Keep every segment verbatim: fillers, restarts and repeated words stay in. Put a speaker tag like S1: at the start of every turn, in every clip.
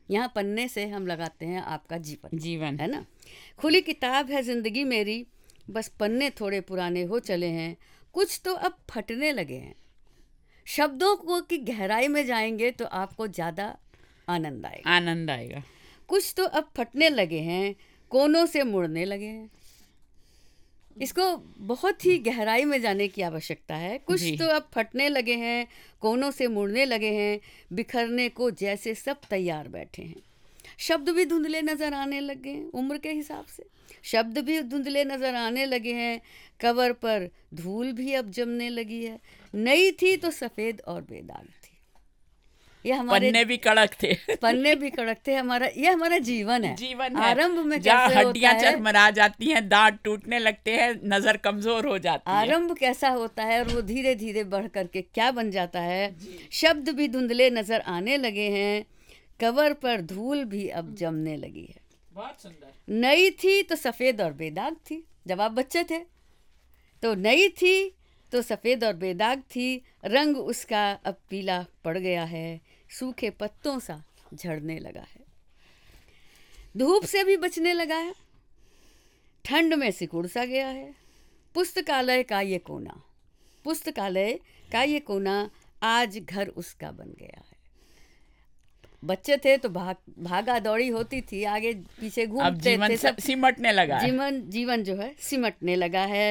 S1: यहाँ पन्ने से हम लगाते हैं आपका जीवन
S2: जीवन
S1: है ना। खुली किताब है जिंदगी मेरी, बस पन्ने थोड़े पुराने हो चले हैं, कुछ तो अब फटने लगे हैं। शब्दों को की गहराई में जाएंगे तो आपको ज़्यादा आनंद आएगा
S2: आनंद आएगा।
S1: कुछ तो अब फटने लगे हैं, कोनों से मुड़ने लगे हैं। इसको बहुत ही गहराई में जाने की आवश्यकता है। कुछ
S2: जी।
S1: तो अब फटने लगे हैं, कोनों से मुड़ने लगे हैं, बिखरने को जैसे सब तैयार बैठे हैं। शब्द भी धुंधले नजर आने लगे हैं उम्र के हिसाब से, शब्द भी धुंधले नजर आने लगे हैं, कवर पर धूल भी अब जमने लगी है। नई थी तो सफेद और बेदाग थी। ये हमारे
S2: पन्ने भी कड़क थे
S1: पन्ने भी कड़क थे। हमारा ये हमारा जीवन है।
S2: जीवन है।
S1: आरंभ में
S2: जहाँ
S1: कैसे
S2: हड्डियां
S1: होता है,
S2: चरमरा जाती हैं, दांत टूटने लगते हैं, नजर कमजोर हो जाती है।
S1: आरंभ कैसा होता है और वो धीरे धीरे बढ़ करके क्या बन जाता है। शब्द भी धुंधले नजर आने लगे हैं, कवर पर धूल भी अब जमने लगी है।
S2: बहुत सुंदर।
S1: नई थी तो सफेद और बेदाग थी। जब आप बच्चे थे तो नई थी तो सफेद और बेदाग थी। रंग उसका अब पीला पड़ गया है, सूखे पत्तों सा झड़ने लगा है। धूप से भी बचने लगा है, ठंड में सिकुड़ सा गया है। पुस्तकालय का ये कोना, पुस्तकालय का ये कोना आज घर उसका बन गया है। बच्चे थे तो भाग भागा दौड़ी होती थी, आगे पीछे
S2: अब
S1: घूमते
S2: जीवन
S1: थे, सब
S2: सिमटने लगा है।
S1: जीवन जीवन जो है सिमटने लगा है।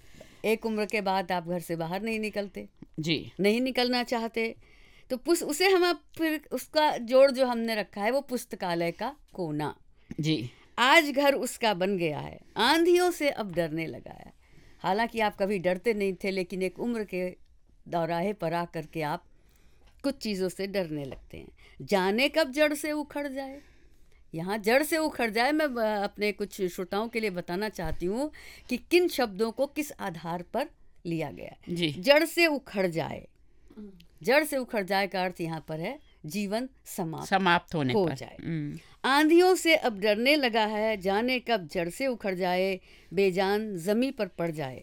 S1: एक उम्र के बाद आप घर से बाहर नहीं निकलते,
S2: जी।
S1: नहीं निकलना चाहते, तो पुस उसे हम अब फिर उसका जोड़ जो हमने रखा है वो पुस्तकालय का कोना।
S2: जी।
S1: आज घर उसका बन गया है, आंधियों से अब डरने लगा है। हालांकि आप कभी डरते नहीं थे, लेकिन एक उम्र के दौराहे पर आ करके आप कुछ चीज़ों से डरने लगते हैं। जाने कब जड़ से उखड़ जाए, यहाँ जड़ से उखड़ जाए। मैं अपने कुछ श्रोताओं के लिए बताना चाहती हूँ कि किन शब्दों को किस आधार पर लिया गया है।
S2: जी।
S1: जड़ से उखड़ जाए, जड़ से उखड़ जाए का अर्थ यहाँ पर है जीवन समाप्त
S2: समाप्त होने
S1: हो
S2: पर
S1: जाए। आंधियों से अब डरने लगा है, जाने कब जड़ से उखड़ जाए, बेजान जमी पर पड़ जाए।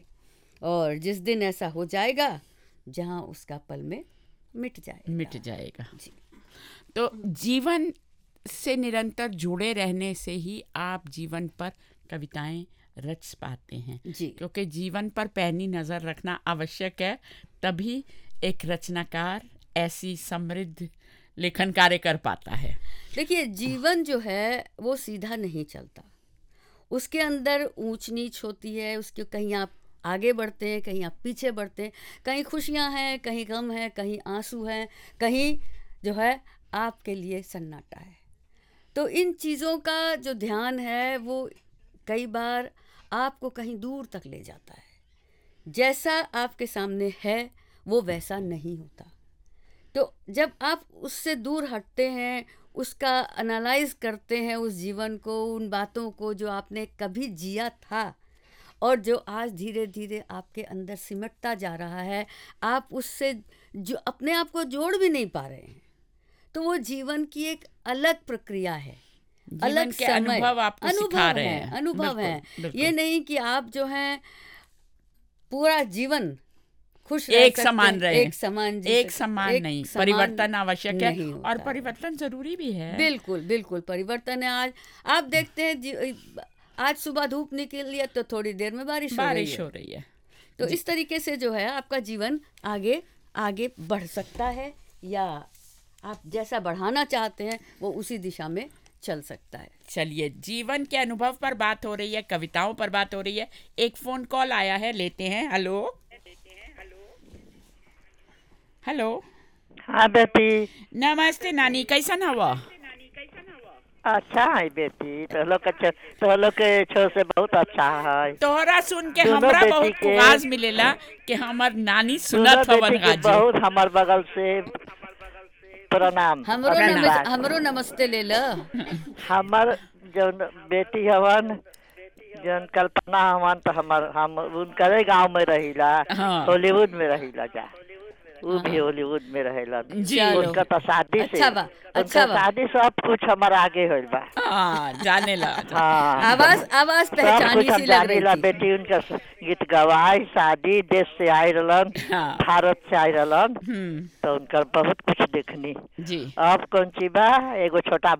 S1: और जिस दिन ऐसा हो जाएगा जहाँ उसका पल में मिट जाएगा
S2: मिट जाएगा।
S1: जी।
S2: तो जीवन से निरंतर जुड़े रहने से ही आप जीवन पर कविताएं रच पाते हैं
S1: जी।
S2: क्योंकि जीवन पर पैनी नज़र रखना आवश्यक है, तभी एक रचनाकार ऐसी समृद्ध लेखन कार्य कर पाता है।
S1: देखिए, जीवन जो है वो सीधा नहीं चलता, उसके अंदर ऊंच नीच होती है। उसके कहीं आप आगे बढ़ते हैं, कहीं आप पीछे बढ़ते हैं, कहीं खुशियां हैं, कहीं गम है, कहीं आंसू हैं, कहीं जो है आपके लिए सन्नाटा है। तो इन चीज़ों का जो ध्यान है वो कई बार आपको कहीं दूर तक ले जाता है। जैसा आपके सामने है वो वैसा नहीं होता। तो जब आप उससे दूर हटते हैं, उसका एनालाइज करते हैं, उस जीवन को, उन बातों को जो आपने कभी जिया था और जो आज धीरे धीरे आपके अंदर सिमटता जा रहा है, आप उससे जो अपने आप को जोड़ भी नहीं पा रहे हैं, तो वो जीवन की एक अलग प्रक्रिया है, अलग
S2: के
S1: समय,
S2: अनुभव आपको सिखा
S1: अनुभव
S2: रहे
S1: है,
S2: हैं।
S1: अनुभव
S2: बिल्कुल,
S1: है।
S2: बिल्कुल।
S1: ये नहीं कि आप जो हैं पूरा जीवन खुश रह
S2: एक
S1: सकते
S2: समान
S1: हैं,
S2: रहे,
S1: एक समान जी
S2: एक
S1: सकते-
S2: समान
S1: एक
S2: नहीं,
S1: समान
S2: परिवर्तन आवश्यक है
S1: नहीं
S2: और
S1: होता है।
S2: परिवर्तन जरूरी भी है।
S1: बिल्कुल बिल्कुल परिवर्तन है। आज आप देखते हैं जी, आज सुबह धूप निकली है तो थोड़ी देर में बारिश हो रही
S2: बारिश
S1: है।
S2: हो रही है।
S1: तो इस तरीके से जो है आपका जीवन आगे आगे बढ़ सकता है, या आप जैसा बढ़ाना चाहते हैं वो उसी दिशा में चल सकता है।
S2: चलिए, जीवन के अनुभव पर बात हो रही है, कविताओं पर बात हो रही है। एक फोन कॉल आया है, लेते हैं। Hello hello.
S3: हाँ बेटी।
S2: नमस्ते नानी, कैसन हवा?
S3: अच्छा है बेटी, तो लोग के तो लोग के छो से बहुत अच्छा है।
S2: तोहरा सुन के
S3: दोनों
S2: हमरा
S3: बेटी
S2: बहुत
S3: के-
S2: आवाज मिलेला कि हमर नानी
S3: दोनों
S2: सुनत हवन
S3: बेटी के
S2: गाजी।
S3: बहुत हमार बगल से प्रणाम।
S1: हमरो
S3: प्रणाम।
S1: नमस, हमरो नमस्ते ले लो।
S3: हमर जो बेटी हवन, जन कल्पना हवन, तो हमर हम उनकरे गांव में रहिला,
S2: हाँ।
S3: हॉलीवुड में रहिला जा। वो भी हॉलीवुड में रहेला।
S2: जी।
S3: उनका तो शादी से
S1: अच्छा बा, अच्छा
S3: उनका
S1: बा।
S3: शादी सब कुछ हमार आगे होइल बा।
S2: हाँ, जाने ला।
S3: हाँ,
S1: आवाज आवाज
S3: सब
S1: पहचानी
S3: कुछ हम
S1: सी लग
S3: जाने ला।
S1: रही थी।
S3: बेटी उनका गीत गवाई, शादी, देश से आई रहलन,
S2: हाँ।
S3: भारत से आई रहलन,
S2: हम्म,
S3: तो उनका बहुत कुछ देखनी।
S2: जी।
S3: अब कौन ची बा, एगो छोटा